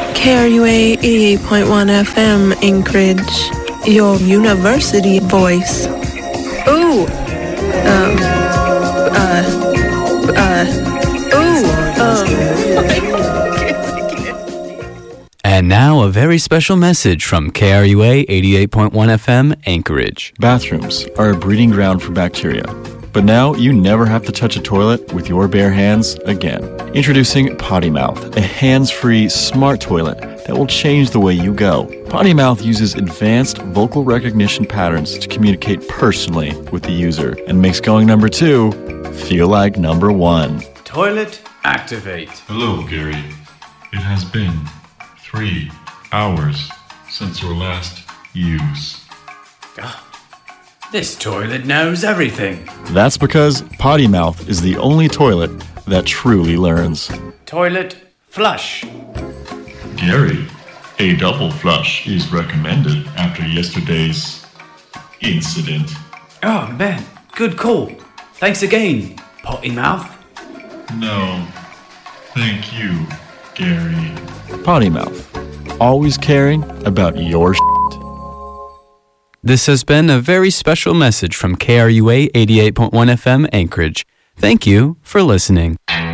KRUA 88.1 FM Anchorage, your university voice. Ooh. And now a very special message from KRUA 88.1 FM Anchorage. Bathrooms are a breeding ground for bacteria. But now you never have to touch a toilet with your bare hands again. Introducing Potty Mouth, a hands-free smart toilet that will change the way you go. Potty Mouth uses advanced vocal recognition patterns to communicate personally with the user and makes going number 2 feel like number 1. Toilet activate. Hello, Gary. It has been 3 hours since your last use. This toilet knows everything. That's because Potty Mouth is the only toilet that truly learns. Toilet flush. Gary, a double flush is recommended after yesterday's incident. Oh, man. Good call. Thanks again, Potty Mouth. No, thank you, Gary. Potty Mouth, always caring about your This has been a very special message from KRUA 88.1 FM Anchorage. Thank you for listening.